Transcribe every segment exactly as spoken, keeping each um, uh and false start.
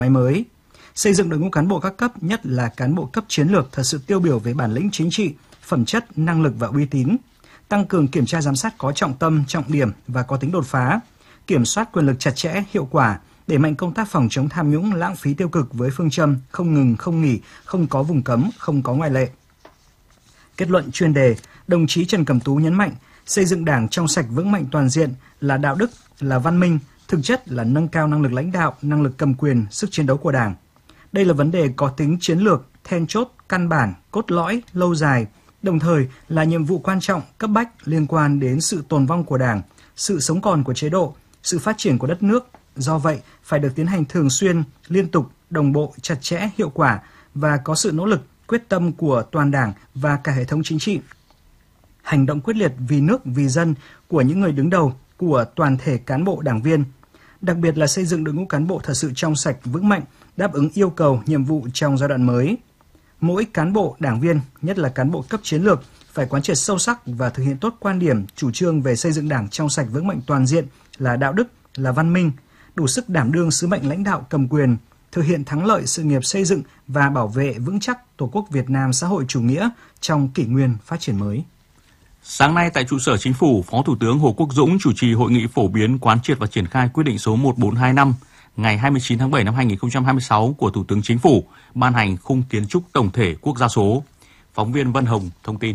máy mới. Xây dựng đội ngũ cán bộ các cấp, nhất là cán bộ cấp chiến lược thật sự tiêu biểu về bản lĩnh chính trị, phẩm chất, năng lực và uy tín. Tăng cường kiểm tra giám sát có trọng tâm, trọng điểm và có tính đột phá. Kiểm soát quyền lực chặt chẽ, hiệu quả, đẩy mạnh công tác phòng chống tham nhũng, lãng phí tiêu cực với phương châm không ngừng, không nghỉ, không có vùng cấm, không có ngoại lệ. Kết luận chuyên đề, đồng chí Trần Cẩm Tú nhấn mạnh, xây dựng Đảng trong sạch vững mạnh toàn diện là đạo đức, là văn minh, thực chất là nâng cao năng lực lãnh đạo, năng lực cầm quyền, sức chiến đấu của Đảng. Đây là vấn đề có tính chiến lược, then chốt, căn bản, cốt lõi, lâu dài, đồng thời là nhiệm vụ quan trọng, cấp bách liên quan đến sự tồn vong của Đảng, sự sống còn của chế độ, sự phát triển của đất nước. Do vậy, phải được tiến hành thường xuyên, liên tục, đồng bộ, chặt chẽ, hiệu quả và có sự nỗ lực, quyết tâm của toàn Đảng và cả hệ thống chính trị. Hành động quyết liệt vì nước, vì dân của những người đứng đầu, của toàn thể cán bộ đảng viên, đặc biệt là xây dựng đội ngũ cán bộ thật sự trong sạch, vững mạnh, đáp ứng yêu cầu, nhiệm vụ trong giai đoạn mới. Mỗi cán bộ, đảng viên, nhất là cán bộ cấp chiến lược, phải quán triệt sâu sắc và thực hiện tốt quan điểm, chủ trương về xây dựng Đảng trong sạch vững mạnh toàn diện là đạo đức, là văn minh, đủ sức đảm đương sứ mệnh lãnh đạo cầm quyền, thực hiện thắng lợi sự nghiệp xây dựng và bảo vệ vững chắc Tổ quốc Việt Nam xã hội chủ nghĩa trong kỷ nguyên phát triển mới. Sáng nay tại trụ sở Chính phủ, Phó Thủ tướng Hồ Quốc Dũng chủ trì hội nghị phổ biến quán triệt và triển khai quyết định số một bốn hai năm ngày hai mươi chín tháng bảy năm hai nghìn không trăm hai mươi sáu của Thủ tướng Chính phủ ban hành khung kiến trúc tổng thể quốc gia số. Phóng viên Vân Hồng thông tin.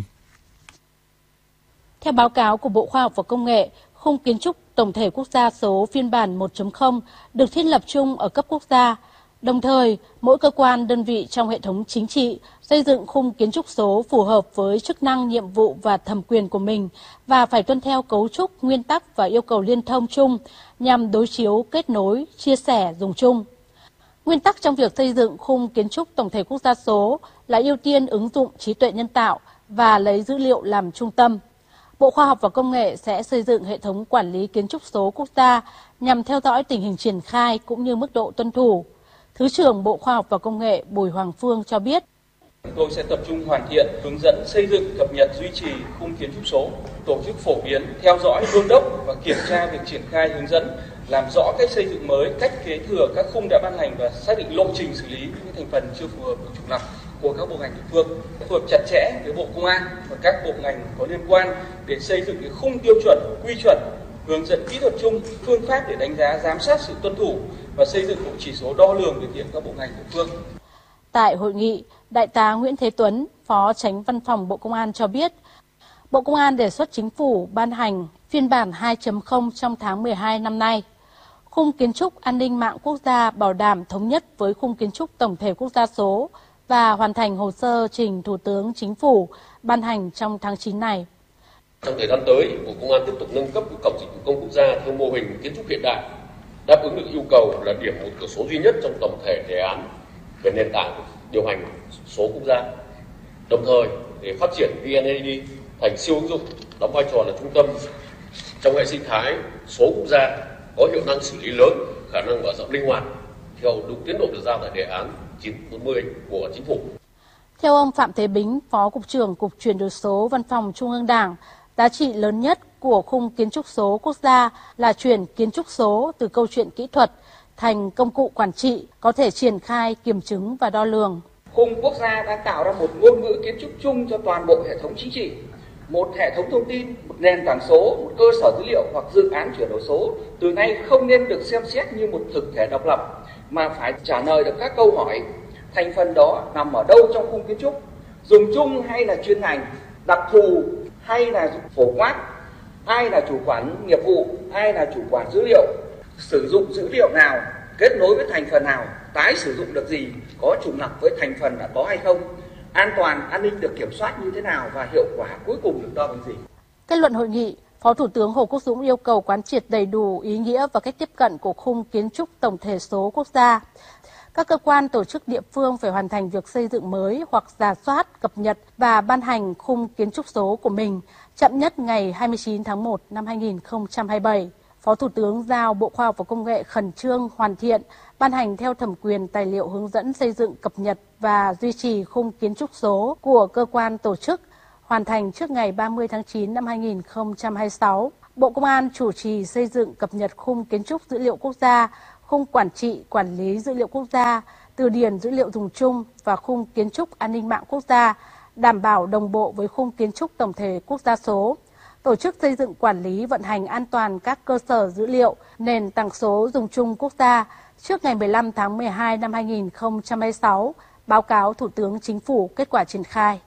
Theo báo cáo của Bộ Khoa học và Công nghệ, khung kiến trúc tổng thể quốc gia số phiên bản một chấm không được thiết lập chung ở cấp quốc gia. Đồng thời, mỗi cơ quan, đơn vị trong hệ thống chính trị xây dựng khung kiến trúc số phù hợp với chức năng, nhiệm vụ và thẩm quyền của mình và phải tuân theo cấu trúc, nguyên tắc và yêu cầu liên thông chung nhằm đối chiếu, kết nối, chia sẻ, dùng chung. Nguyên tắc trong việc xây dựng khung kiến trúc tổng thể quốc gia số là ưu tiên ứng dụng trí tuệ nhân tạo và lấy dữ liệu làm trung tâm. Bộ Khoa học và Công nghệ sẽ xây dựng hệ thống quản lý kiến trúc số quốc gia nhằm theo dõi tình hình triển khai cũng như mức độ tuân thủ. Thứ trưởng Bộ Khoa học và Công nghệ Bùi Hoàng Phương cho biết. Chúng tôi sẽ tập trung hoàn thiện, hướng dẫn xây dựng, cập nhật, duy trì khung kiến trúc số, tổ chức phổ biến, theo dõi, đôn đốc và kiểm tra việc triển khai hướng dẫn, làm rõ cách xây dựng mới, cách kế thừa các khung đã ban hành và xác định lộ trình xử lý những thành phần chưa phù hợp được trục lập của các bộ ngành địa phương, phối hợp chặt chẽ với Bộ Công an và các bộ ngành có liên quan để xây dựng cái khung tiêu chuẩn, quy chuẩn, hướng dẫn kỹ thuật chung, phương pháp để đánh giá, giám sát sự tuân thủ và xây dựng bộ chỉ số đo lường thực hiện các bộ ngành địa phương. Tại hội nghị, Đại tá Nguyễn Thế Tuấn, Phó Chánh Văn phòng Bộ Công an cho biết, Bộ Công an đề xuất Chính phủ ban hành phiên bản hai chấm không trong tháng mười hai năm nay. Khung kiến trúc an ninh mạng quốc gia bảo đảm thống nhất với khung kiến trúc tổng thể quốc gia số và hoàn thành hồ sơ trình Thủ tướng Chính phủ ban hành trong tháng chín này. Trong thời gian tới, Bộ Công an tiếp tục nâng cấp cổng dịch vụ công quốc gia theo mô hình kiến trúc hiện đại, đáp ứng được yêu cầu là điểm một cửa số duy nhất trong tổng thể đề án về nền tảng điều hành số quốc gia. Đồng thời, để phát triển vê en a đê thành siêu ứng dụng, đóng vai trò là trung tâm trong hệ sinh thái số quốc gia, có hiệu năng xử lý lớn, khả năng mở rộng linh hoạt theo đúng tiến độ được giao tại đề án chín bốn mươi của Chính phủ. Theo ông Phạm Thế Bính, Phó Cục trưởng Cục Chuyển đổi số Văn phòng Trung ương Đảng, giá trị lớn nhất của khung kiến trúc số quốc gia là chuyển kiến trúc số từ câu chuyện kỹ thuật thành công cụ quản trị, có thể triển khai, kiểm chứng và đo lường. Khung quốc gia đã tạo ra một ngôn ngữ kiến trúc chung cho toàn bộ hệ thống chính trị, một hệ thống thông tin, một nền tảng số, một cơ sở dữ liệu hoặc dự án chuyển đổi số từ nay không nên được xem xét như một thực thể độc lập mà phải trả lời được các câu hỏi. Thành phần đó nằm ở đâu trong khung kiến trúc, dùng chung hay là chuyên ngành, đặc thù hay là phổ quát, ai là chủ quản nghiệp vụ, ai là chủ quản dữ liệu, sử dụng dữ liệu nào, kết nối với thành phần nào, tái sử dụng được gì, có trùng lặp với thành phần đã có hay không, an toàn, an ninh được kiểm soát như thế nào và hiệu quả cuối cùng được đo bằng gì. Kết luận hội nghị, Phó Thủ tướng Hồ Quốc Dũng yêu cầu quán triệt đầy đủ ý nghĩa và cách tiếp cận của khung kiến trúc tổng thể số quốc gia. Các cơ quan tổ chức địa phương phải hoàn thành việc xây dựng mới hoặc rà soát, cập nhật và ban hành khung kiến trúc số của mình chậm nhất ngày hai mươi chín tháng một năm hai nghìn không trăm hai mươi bảy. Phó Thủ tướng giao Bộ Khoa học và Công nghệ khẩn trương hoàn thiện, ban hành theo thẩm quyền tài liệu hướng dẫn xây dựng, cập nhật và duy trì khung kiến trúc số của cơ quan tổ chức, hoàn thành trước ngày ba mươi tháng chín năm hai nghìn không trăm hai mươi sáu. Bộ Công an chủ trì xây dựng cập nhật khung kiến trúc dữ liệu quốc gia, khung quản trị, quản lý dữ liệu quốc gia, từ điển dữ liệu dùng chung và khung kiến trúc an ninh mạng quốc gia, đảm bảo đồng bộ với khung kiến trúc tổng thể quốc gia số, tổ chức xây dựng quản lý vận hành an toàn các cơ sở dữ liệu, nền tảng số dùng chung quốc gia trước ngày mười lăm tháng mười hai năm hai nghìn không trăm hai mươi sáu, báo cáo Thủ tướng Chính phủ kết quả triển khai.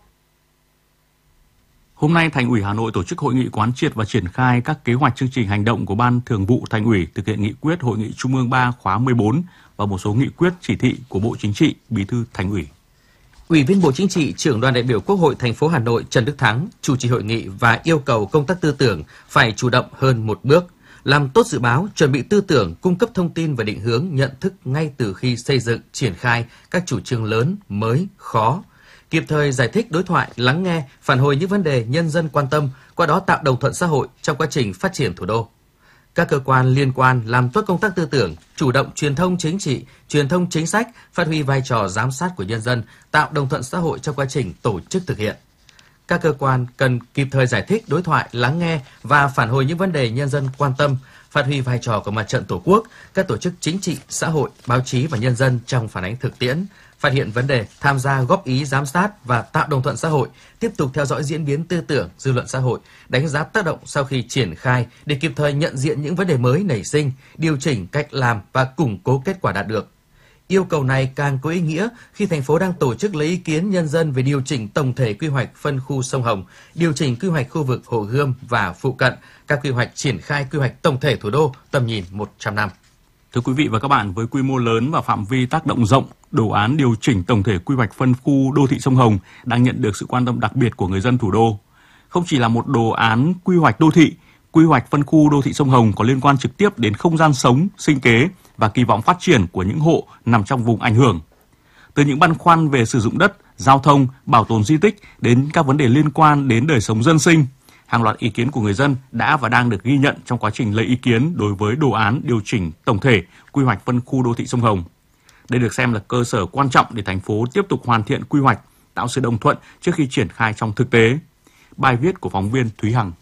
Hôm nay, Thành ủy Hà Nội tổ chức hội nghị quán triệt và triển khai các kế hoạch chương trình hành động của Ban Thường vụ Thành ủy thực hiện nghị quyết Hội nghị Trung ương ba khóa mười bốn và một số nghị quyết chỉ thị của Bộ Chính trị, Bí thư Thành ủy. Ủy viên Bộ Chính trị, Trưởng đoàn đại biểu Quốc hội thành phố Hà Nội Trần Đức Thắng chủ trì hội nghị và yêu cầu công tác tư tưởng phải chủ động hơn một bước, làm tốt dự báo, chuẩn bị tư tưởng, cung cấp thông tin và định hướng nhận thức ngay từ khi xây dựng, triển khai các chủ trương lớn, mới, khó, kịp thời giải thích, đối thoại, lắng nghe, phản hồi những vấn đề nhân dân quan tâm, qua đó tạo đồng thuận xã hội trong quá trình phát triển thủ đô. Các cơ quan liên quan làm tốt công tác tư tưởng, chủ động truyền thông chính trị, truyền thông chính sách, phát huy vai trò giám sát của nhân dân, tạo đồng thuận xã hội trong quá trình tổ chức thực hiện. Các cơ quan cần kịp thời giải thích, đối thoại, lắng nghe và phản hồi những vấn đề nhân dân quan tâm, phát huy vai trò của Mặt trận Tổ quốc, các tổ chức chính trị, xã hội, báo chí và nhân dân trong phản ánh thực tiễn, phát hiện vấn đề, tham gia góp ý giám sát và tạo đồng thuận xã hội, tiếp tục theo dõi diễn biến tư tưởng, dư luận xã hội, đánh giá tác động sau khi triển khai để kịp thời nhận diện những vấn đề mới nảy sinh, điều chỉnh cách làm và củng cố kết quả đạt được. Yêu cầu này càng có ý nghĩa khi thành phố đang tổ chức lấy ý kiến nhân dân về điều chỉnh tổng thể quy hoạch phân khu sông Hồng, điều chỉnh quy hoạch khu vực Hồ Gươm và phụ cận, các quy hoạch triển khai quy hoạch tổng thể thủ đô tầm nhìn một trăm năm. Thưa quý vị và các bạn, với quy mô lớn và phạm vi tác động rộng, đồ án điều chỉnh tổng thể quy hoạch phân khu đô thị sông Hồng đang nhận được sự quan tâm đặc biệt của người dân thủ đô. Không chỉ là một đồ án quy hoạch đô thị, quy hoạch phân khu đô thị sông Hồng có liên quan trực tiếp đến không gian sống, sinh kế và kỳ vọng phát triển của những hộ nằm trong vùng ảnh hưởng. Từ những băn khoăn về sử dụng đất, giao thông, bảo tồn di tích đến các vấn đề liên quan đến đời sống dân sinh, hàng loạt ý kiến của người dân đã và đang được ghi nhận trong quá trình lấy ý kiến đối với đồ án điều chỉnh tổng thể quy hoạch phân khu đô thị sông Hồng. Đây được xem là cơ sở quan trọng để thành phố tiếp tục hoàn thiện quy hoạch, tạo sự đồng thuận trước khi triển khai trong thực tế. Bài viết của phóng viên Thúy Hằng.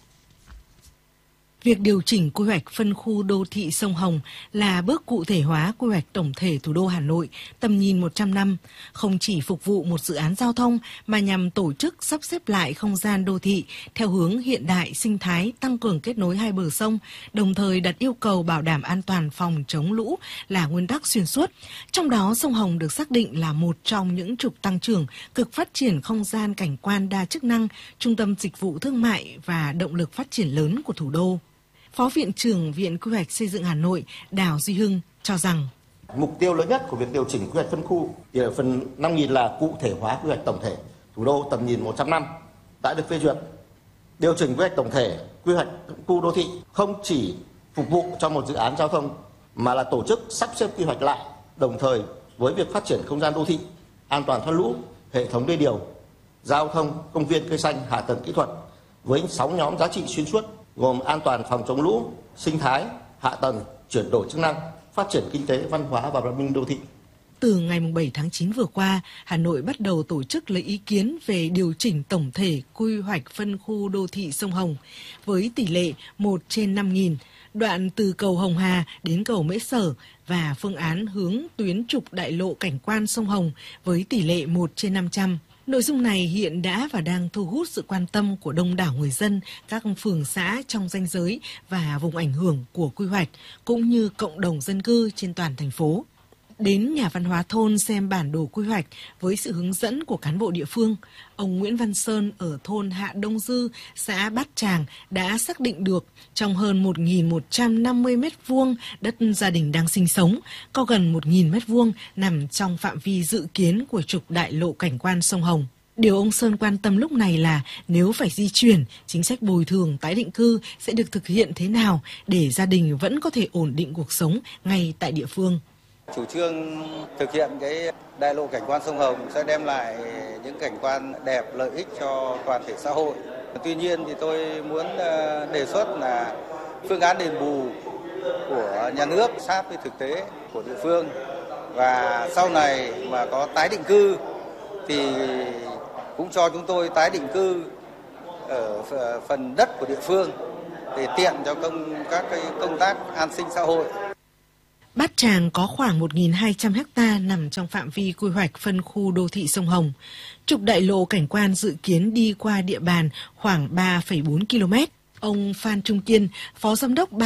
Việc điều chỉnh quy hoạch phân khu đô thị sông Hồng là bước cụ thể hóa quy hoạch tổng thể thủ đô Hà Nội tầm nhìn một trăm năm, không chỉ phục vụ một dự án giao thông mà nhằm tổ chức sắp xếp lại không gian đô thị theo hướng hiện đại, sinh thái, tăng cường kết nối hai bờ sông, đồng thời đặt yêu cầu bảo đảm an toàn phòng chống lũ là nguyên tắc xuyên suốt. Trong đó, sông Hồng được xác định là một trong những trục tăng trưởng, cực phát triển không gian cảnh quan đa chức năng, trung tâm dịch vụ thương mại và động lực phát triển lớn của thủ đô. Phó Viện trưởng Viện Quy hoạch Xây dựng Hà Nội Đào Duy Hưng cho rằng mục tiêu lớn nhất của việc điều chỉnh quy hoạch phân khu thì ở phần năm nghìn là cụ thể hóa quy hoạch tổng thể thủ đô tầm nhìn một trăm năm đã được phê duyệt. Điều chỉnh quy hoạch tổng thể quy hoạch khu đô thị không chỉ phục vụ cho một dự án giao thông mà là tổ chức sắp xếp quy hoạch lại đồng thời với việc phát triển không gian đô thị, an toàn thoát lũ, hệ thống đê điều, giao thông, công viên cây xanh, hạ tầng kỹ thuật với sáu nhóm giá trị xuyên suốt gồm an toàn phòng chống lũ, sinh thái, hạ tầng, chuyển đổi chức năng, phát triển kinh tế, văn hóa và văn minh đô thị. Từ ngày bảy tháng chín vừa qua, Hà Nội bắt đầu tổ chức lấy ý kiến về điều chỉnh tổng thể quy hoạch phân khu đô thị sông Hồng với tỷ lệ một trên năm nghìn, đoạn từ cầu Hồng Hà đến cầu Mễ Sở và phương án hướng tuyến trục đại lộ cảnh quan sông Hồng với tỷ lệ một trên năm trăm. Nội dung này hiện đã và đang thu hút sự quan tâm của đông đảo người dân, các phường xã trong ranh giới và vùng ảnh hưởng của quy hoạch, cũng như cộng đồng dân cư trên toàn thành phố. Đến nhà văn hóa thôn xem bản đồ quy hoạch với sự hướng dẫn của cán bộ địa phương, ông Nguyễn Văn Sơn ở thôn Hạ Đông Dư, xã Bát Tràng đã xác định được trong hơn một nghìn một trăm năm mươi mét vuông đất gia đình đang sinh sống, có gần một nghìn mét vuông nằm trong phạm vi dự kiến của trục đại lộ cảnh quan sông Hồng. Điều ông Sơn quan tâm lúc này là nếu phải di chuyển, chính sách bồi thường tái định cư sẽ được thực hiện thế nào để gia đình vẫn có thể ổn định cuộc sống ngay tại địa phương. Chủ trương thực hiện cái đại lộ cảnh quan sông Hồng sẽ đem lại những cảnh quan đẹp, lợi ích cho toàn thể xã hội. Tuy nhiên thì tôi muốn đề xuất là phương án đền bù của nhà nước sát với thực tế của địa phương, và sau này mà có tái định cư thì cũng cho chúng tôi tái định cư ở phần đất của địa phương để tiện cho công các cái công tác an sinh xã hội. Bát Tràng có khoảng một nghìn hai trăm ha nằm trong phạm vi quy hoạch phân khu đô thị sông Hồng. Trục đại lộ cảnh quan dự kiến đi qua địa bàn khoảng ba phẩy bốn ki lô mét. Ông Phan Trung Kiên, Phó Giám đốc Ban